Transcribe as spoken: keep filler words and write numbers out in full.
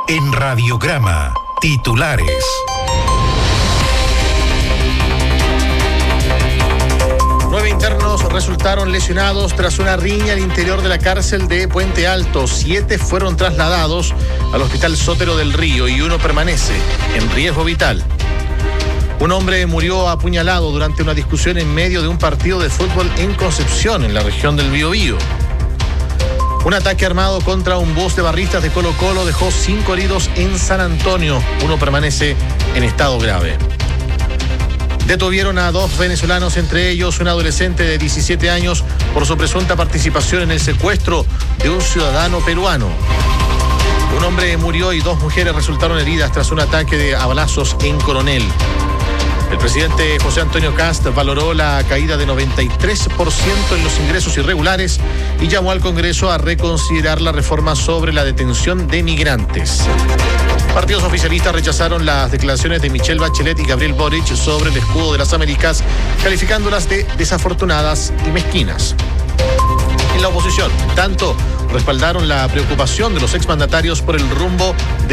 En Radiograma, titulares. Nueve internos resultaron lesionados tras una riña al interior de la cárcel de Puente Alto. Siete fueron trasladados al Hospital Sotero del Río y uno permanece en riesgo vital. Un hombre murió apuñalado durante una discusión en medio de un partido de fútbol en Concepción, en la región del Biobío. Un ataque armado contra un bus de barristas de Colo-Colo dejó cinco heridos en San Antonio. Uno permanece en estado grave. Detuvieron a dos venezolanos, entre ellos un adolescente de diecisiete años, por su presunta participación en el secuestro de un ciudadano peruano. Un hombre murió y dos mujeres resultaron heridas tras un ataque de a balazos en Coronel. El presidente José Antonio Kast valoró la caída de noventa y tres por ciento en los ingresos irregulares y llamó al Congreso a reconsiderar la reforma sobre la detención de migrantes. Partidos oficialistas rechazaron las declaraciones de Michelle Bachelet y Gabriel Boric sobre el escudo de las Américas, calificándolas de desafortunadas y mezquinas. En la oposición, tanto respaldaron la preocupación de los exmandatarios por el rumbo de